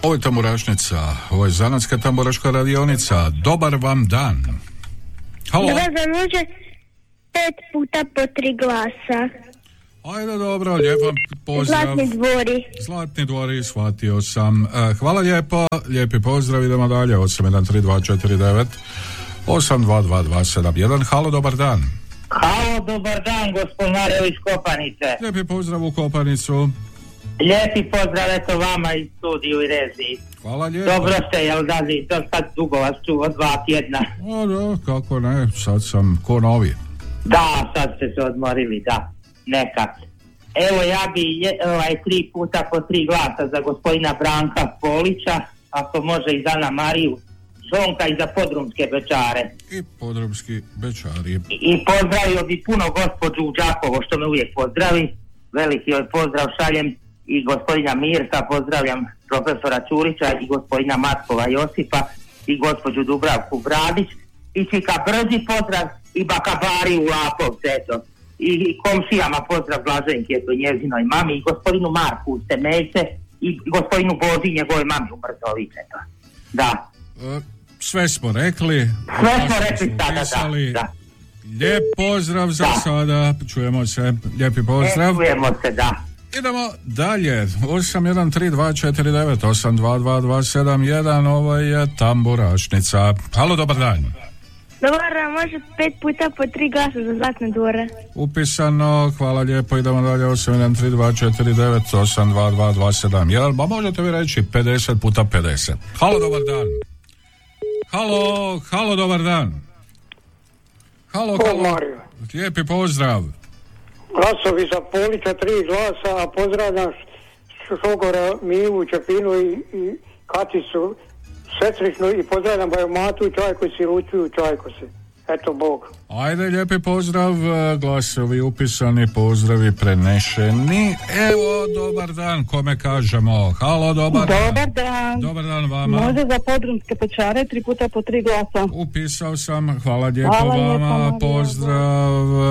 Ovo je tamburašnica, ovo je zanatska tamburaška radionica. Dobar vam dan. Halo. Dobar dan, može 5 puta po 3 glasa. Ajde, dobro, lijepo pozdrav. Zlatni dvori, shvatio sam. Hvala lijepo, lijepi pozdrav, idemo dalje. 813249 822271. Halo, dobar dan. Halo, dobar dan, gospodin Mario iz Kopanice. Lijepi pozdrav u Kopanicu. Lijepi pozdrav, eto vama iz studiju i režiji. Hvala lijepo. Dobro ste, jel da li, to sad dugo vas čuo, 2 tjedna. O, da, kako ne, sad sam ko novi. Da, sad ste se odmorili, da, neka. Evo, ja bi 3 puta po 3 glasa za gospodina Branka Polića, ako može i za Ana Mariju Zonka i za Podrumske Bečare. I Podrumski Bečari. I pozdravio bi puno gospođu Đakovo, što me uvijek pozdravi. Veliki joj pozdrav šaljem i gospodina Mirka, pozdravljam profesora Ćurića i gospodina Matkova Josipa i gospođu Dubravku Bradić i Čika Brzi pozdrav i Bakabari u Lapovce, eto. I komšijama pozdrav Blaženki, eto, njezinoj mami i gospodinu Marku u Stemeljce i gospodinu Boži, njegove mami u Mrzovice, eto. Da. Sve smo rekli. Sve smo rekli sada, da. Lijep pozdrav za sada, čujemo se, lijepi pozdrav. Čujemo se, da. Idemo dalje, 813249 822271, ovo je tamburašnica. Halo, dobar dan. Dobar dan, može 5 puta po 3 glasa za Zlatne dvore. Upisano, hvala lijepo, idemo dalje, 813249 822271, ba možete vi reći 50 puta 50. Halo, dobar dan. Halo, dobar dan. Halo. Mario. Lijepi pozdrav. Glasovi za Polića 3 glasa, a pozdravljam šogora Mivu Čepinu i Katicu Svetričnu i pozdravljam Bajomatu i Čajkosi i Luciju Čajkosi. Eto Bog. Ajde, lijepi pozdrav, glasovi upisani, pozdravi prenešeni. Evo, dobar dan, kome kažemo? Halo, dobar dan. Dobar dan vama. Može za Podrumske Bečare 3 puta po 3 glasa. Upisao sam, hvala lijepo vama, pozdrav,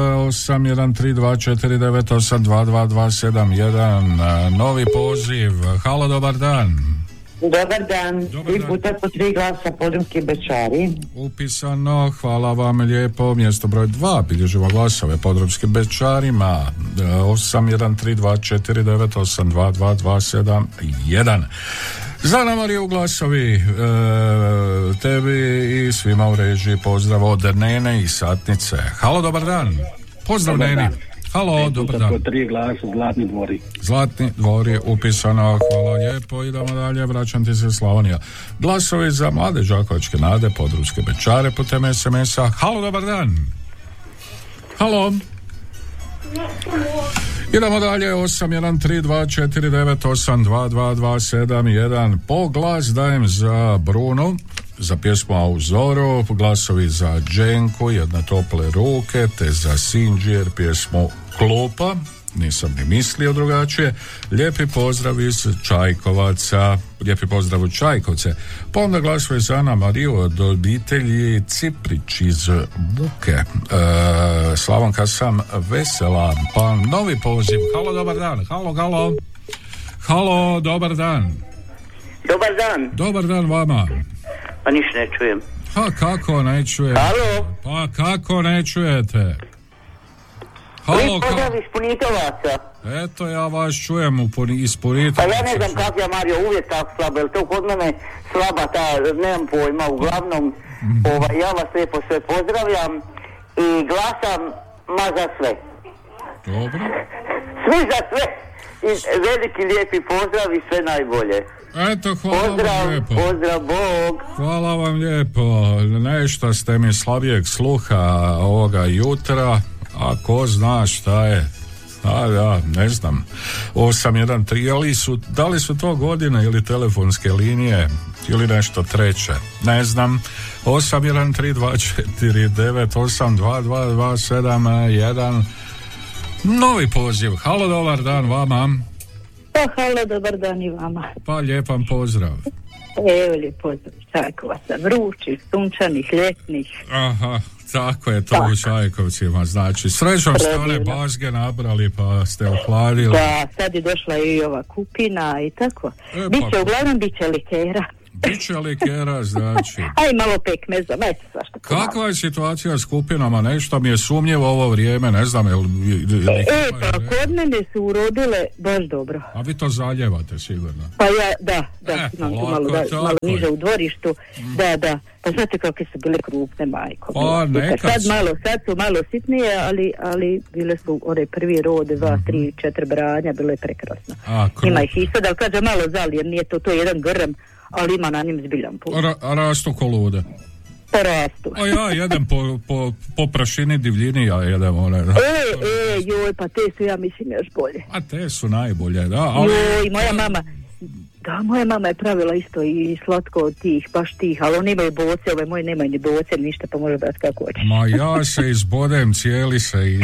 813249822271, novi poziv. Halo, dobar dan. Dobar dan, 3 puta po 3 glasa Podrumski Bečari. Upisano, hvala vam lijepo, mjesto broj 2, bilježimo glasove Podrumski Bečarima, 813249822271. Za Mariju glasovi, tebi i svima u režiji pozdrav od Nene i Satnice. Halo, dobar dan. Pozdrav Neni. Halo, dobar dan. 3 glasa, Zlatni dvori. Zlatni dvori, upisano, hvala lijepo, idemo dalje, vraćam ti se Slavonija. Glasovi za mlade đakovačke nade, Podrumske Bečare putem SMS-a. Halo, dobar dan. Halo. Idemo dalje, 813249822271. Po glas dajem za Bruno, za pjesmu Auzoru, glasovi za Dženku, Jedne tople ruke, te za Sinđir pjesmu Klupa, nisam ni mislio drugačije. Lijepi pozdrav iz Čajkovaca, lijepi pozdrav u Čajkovce. Pa onda glasuje za Ana Mariju od obitelji Ciprić iz Buke. Slavonka sam vesela, pa novi poziv. Halo, dobar dan. Halo, dobar dan. Dobar dan. Dobar dan vama. Pa niš ne čujem. Pa kako ne čujete? Halo? Pa kako ne čujete? Halo, pozdrav iz Punitovaca. Eto, ja vas čujem iz Punitovaca. Pa ja ne znam kak ja, Mario, uvijek tako slabo, jer to kod mene slaba ta, nemam pojma, uglavnom, ja vas lijepo sve pozdravljam i glasam za sve. Dobro. Svi za sve. I veliki lijepi pozdrav i sve najbolje. Eto, hvala vam lijepo. Pozdrav, Bog. Hvala vam lijepo. Nešto ste mi slabijeg sluha ovoga jutra, a ko zna šta je. Ja, ne znam. 813, da li su to godine ili telefonske linije ili nešto treće, ne znam. 813249822271. Novi poziv. Halo, dobar dan vama. Pa halo, dobar dan i vama. Pa lijepan pozdrav. Evo lijep pozdrav Čajkovaca, vrućih, sunčanih, ljetnih. Aha, Tako je to u Čajkovcima, znači srećom ste one bazge nabrali pa ste ohladili. Da, sad je došla i ova kupina i tako. Biće, uglavnom biće likera. Biće likera, znači. A i malo pekmeza, svašta. Kakva je situacija s kupinama? Nešto mi je sumnjivo ovo vrijeme, ne znam pa kod mene su urodile baš dobro. A vi to zaljevate sigurno? Pa ja, da, imam tu malo niže u dvorištu, da. Pa znate kakve su bile krupne, majko. Pa neka sad su malo sitnije, ali bile su one prvi rod, 2, 3, 4 branja, bilo je prekrasno. Ima ih isto, da kaže malo zalijem, nije to jedan grm, ali ima na njim zbiljan puno. A rastu ko lude? Pa rastu. A ja jedem po prašini divljini, ja jedem one. Joj, pa te su, ja mislim, još bolje. A te su najbolje, da. Ali... Joj, moja mama je pravila isto i slatko od tih, baš tih, ali oni imaju boce, ove moje nemaju ni boce, ništa, pa može brati kako hoćeš. Ma ja se izbodem, cijeli se i...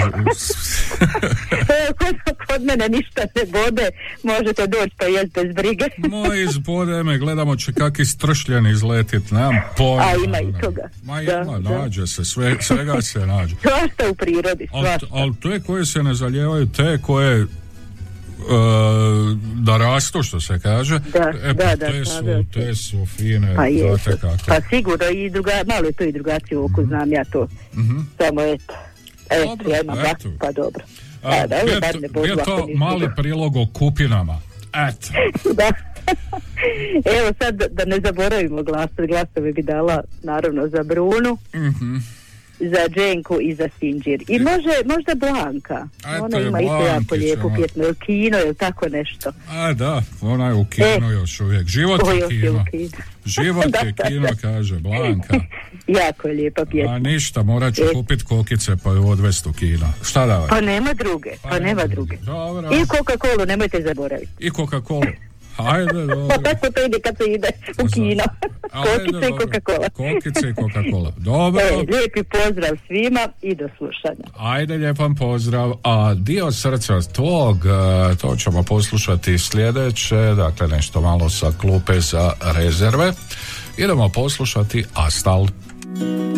Kod mene ništa ne bode, možete doći pa jest bez brige. Moj izbode me, gledamo će kaki stršljen izletit, nemam pojma. A ima i toga. Ma ima, nađe se, svega se nađe. Svašta u prirodi, svašta. Ali te koje se ne zaljevaju, te koje... da rastu, što se kaže. Te su fine. Pa jesu. Pa sigurno i malo je to i drugačije oko, znam ja to. Samo eto, ja imam vlast, pa dobro. Bio to mali prilog o kupinama. Eto. Da. Evo sad da ne zaboravimo glasove bi dala naravno za Brunu. Za Dženku i za Sinđir. I možda Blanka. Ona ima isto jako lijepu pjesmu. Ili Kino, ili tako nešto. A da, ona je u kino još uvijek. Život je kino. Život je kino, kaže Blanka. Jako je lijepa pjesma. A ništa, morat ću kupiti kokice pa ju odvesti u kino. Šta davaj? Pa nema druge. Dobro. I Coca-Colu, nemojte zaboraviti. I Coca-Colu. Ajde, dobro. Tako to ide kad se ide u kino. Kokice i Coca-Cola. Kokice i Coca-Cola. Dobro. Lijepi pozdrav svima i do slušanja. Ajde, lijepan pozdrav. A dio srca tvog, to ćemo poslušati sljedeće, dakle nešto malo sa klupe za rezerve. Idemo poslušati Astal.